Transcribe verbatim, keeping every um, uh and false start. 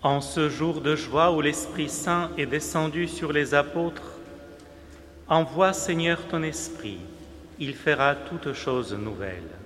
En ce jour de joie où l'Esprit Saint est descendu sur les apôtres, envoie, Seigneur, ton Esprit, il fera toutes choses nouvelles.